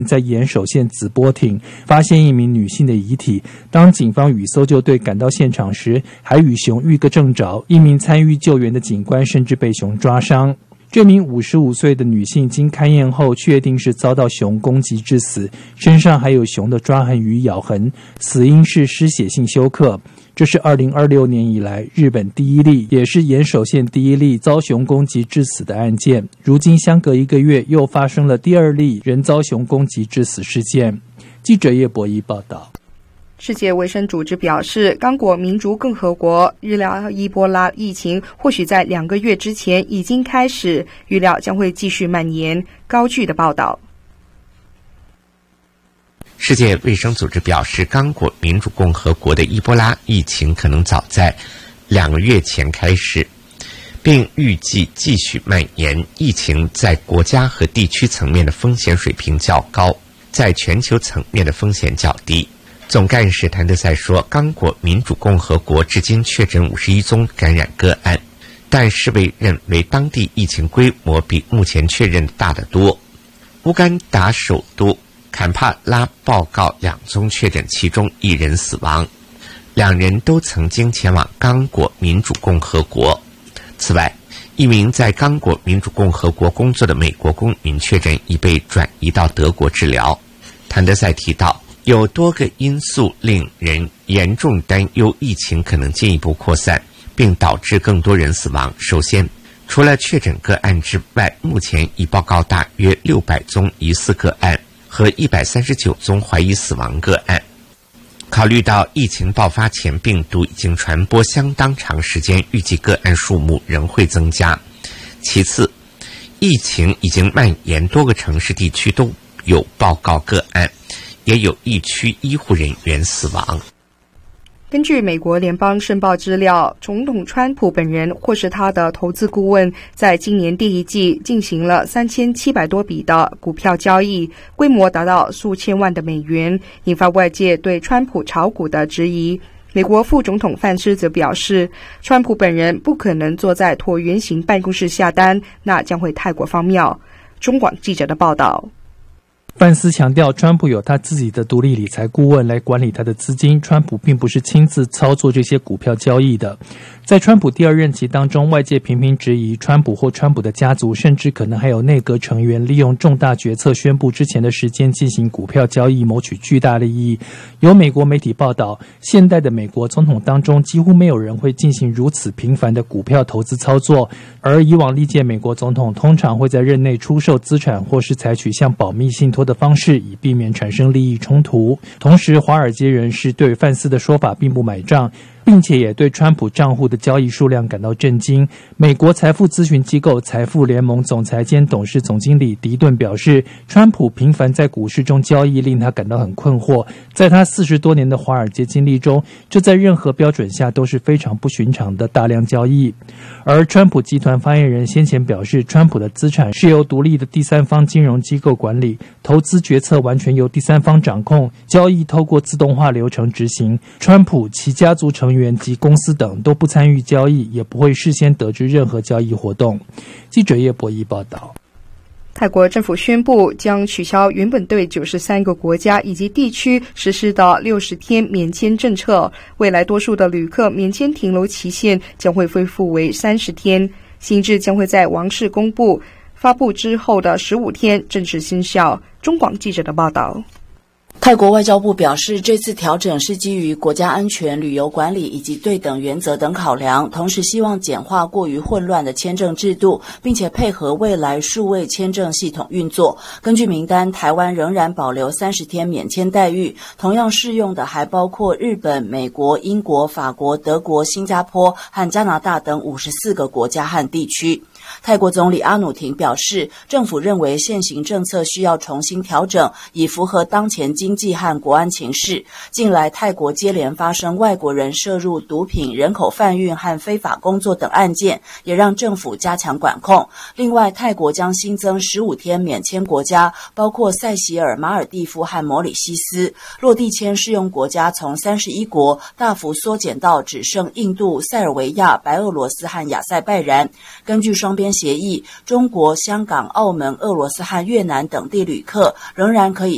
在岩手县紫波町发现一名女性的遗体，当警方与搜救队赶到现场时，还与熊遇个正着，一名参与救援的警官甚至被熊抓伤。这名55岁的女性经勘验后确定是遭到熊攻击致死，身上还有熊的抓痕与咬痕，死因是失血性休克。这是2026年以来日本第一例，也是岩手县第一例遭熊攻击致死的案件。如今相隔1个月，又发生了第2例人遭熊攻击致死事件。记者叶博弈报道。 世界卫生组织表示，刚果民主共和国预料伊波拉疫情或许在2个月之前已经开始，预料将会继续蔓延。高句的报道。 世界卫生组织表示，刚果民主共和国的伊波拉疫情可能早在2个月前开始，并预计继续蔓延。疫情在国家和地区层面的风险水平较高，在全球层面的风险较低。总干事谭德赛说，刚果民主共和国至今确诊51宗感染个案，但世卫认为当地疫情规模比目前确认的大得多。乌干达首都坎帕拉报告2宗确诊，其中1人死亡，2人都曾经前往刚果民主共和国。此外，一名在刚果民主共和国工作的美国公民确诊，已被转移到德国治疗。谭德赛提到，有多个因素令人严重担忧疫情可能进一步扩散，并导致更多人死亡。首先，除了确诊个案之外，目前已报告大约600宗疑似个案和139宗怀疑死亡个案。考虑到疫情爆发前病毒已经传播相当长时间，预计个案数目仍会增加。其次，疫情已经蔓延多个城市地区都有报告个案，也有疫区医护人员死亡。 根据美国联邦申报资料，总统川普本人或是他的投资顾问在今年第一季进行了3700多笔的股票交易，规模达到数千万的美元，引发外界对川普炒股的质疑。美国副总统范斯则表示，川普本人不可能坐在椭圆形办公室下单，那将会太过荒谬。中广记者的报道。 范斯强调，川普有他自己的独立理财顾问来管理他的资金，川普并不是亲自操作这些股票交易的。在川普第2任期当中，外界频频质疑川普或川普的家族，甚至可能还有内阁成员利用重大决策宣布之前的时间进行股票交易，谋取巨大利益。有美国媒体报道，现代的美国总统当中几乎没有人会进行如此频繁的股票投资操作，而以往历届美国总统通常会在任内出售资产，或是采取向保密信托的方式，以避免产生利益冲突。同时，华尔街人士对范斯的说法并不买账，并且也对川普账户的交易数量感到震惊。美国财富咨询机构财富联盟总裁兼董事总经理迪顿表示，川普频繁在股市中交易令他感到很困惑，在他40多年的华尔街经历中，这在任何标准下都是非常不寻常的大量交易。而川普集团发言人先前表示，川普的资产是由独立的第三方金融机构管理，投资决策完全由第三方掌控，交易透过自动化流程执行，川普其家族成员及公司等都不参与交易，也不会事先得知任何交易活动。记者叶博弈报道。 泰国政府宣布将取消原本对93个国家以及地区实施的60天免签政策，未来多数的旅客免签停留期限将会恢复为30天，新制将会在王室公布发布之后的15天正式生效。中广记者的报道。 泰国外交部表示，这次调整是基于国家安全、旅游管理以及对等原则等考量，同时希望简化过于混乱的签证制度，并且配合未来数位签证系统运作。根据名单，台湾仍然保留30天免签待遇，同样适用的还包括日本、美国、英国、法国、德国、新加坡和加拿大等54个国家和地区。泰国总理阿努廷表示，政府认为现行政策需要重新调整，以符合当前经济和国安情势。近来泰国接连发生外国人涉入毒品、人口贩运和非法工作等案件，也让政府加强管控。另外，泰国将新增15天免签国家，包括塞西尔、马尔地夫和摩里西斯。落地签适用国家从31国大幅缩减到只剩印度、塞尔维亚、白俄罗斯和亚塞拜然。根据双边协议，中国、香港、澳门、俄罗斯和越南等地旅客仍然可以